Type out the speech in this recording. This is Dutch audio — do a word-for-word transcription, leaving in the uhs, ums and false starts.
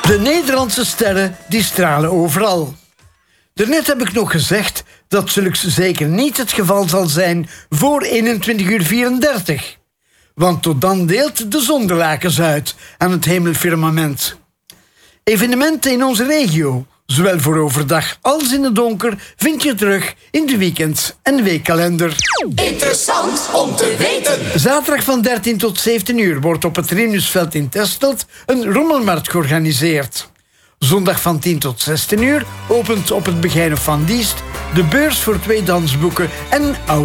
De Nederlandse sterren die stralen overal. Daarnet heb ik nog gezegd dat zulks zeker niet het geval zal zijn voor eenentwintig uur vierendertig. Want tot dan deelt de zon de lakens uit aan het hemelfirmament. Evenementen in onze regio, zowel voor overdag als in het donker, vind je terug in de weekend- en weekkalender. Interessant om te weten. Zaterdag van dertien tot zeventien uur wordt op het Rinusveld in Testelt een rommelmarkt georganiseerd. Zondag van tien tot zestien uur opent op het Begijnhof van Diest de beurs voor tweedehands boeken en oude